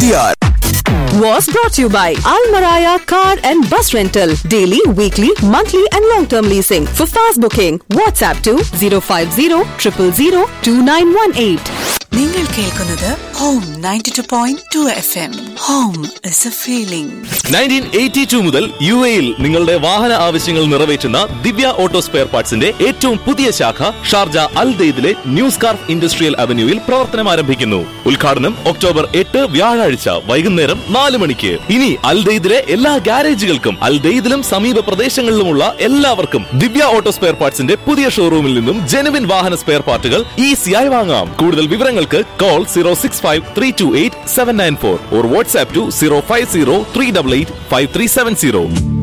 the hour. Was brought to you by Al Maraya Car and Bus Rental. Daily, weekly, monthly and long-term leasing. For fast booking, WhatsApp to 050 000 2918. നിങ്ങൾ കേൾക്കുന്നത് home 92.2 FM. Home is A feeling. 1982 മുതൽ UAE-ൽ നിങ്ങളുടെ വാഹന ആവശ്യങ്ങൾ നിറവേറ്റുന്ന ദിവ്യ auto spare പാർട്സിന്റെ ഏറ്റവും പുതിയ ശാഖ Sharjah Al ദെയ്ദിലെ new scarf industrial അവന്യൂവിൽ പ്രവർത്തനം ആരംഭിക്കുന്നു. ഉദ്ഘാടനം ഒക്ടോബർ 8 വ്യാഴാഴ്ച വൈകുന്നേരം 4 മണിക്ക്. ഇനി അൽ ദെയ്ദിലെ എല്ലാ ഗാരേജുകൾക്കും അൽ ദെയ്ദിലും സമീപ പ്രദേശങ്ങളിലുമുള്ള എല്ലാവർക്കും ദിവ്യ ഓട്ടോ സ്പെയർ പാർട്സിന്റെ പുതിയ ഷോറൂമിൽ നിന്നും ജെനുവിൻ വാഹന സ്പെയർ പാർട്ടുകൾ ഈസിയായി വാങ്ങാം. കൂടുതൽ വിവരങ്ങൾക്ക് call 065-328-794 or WhatsApp to 050-388-5370.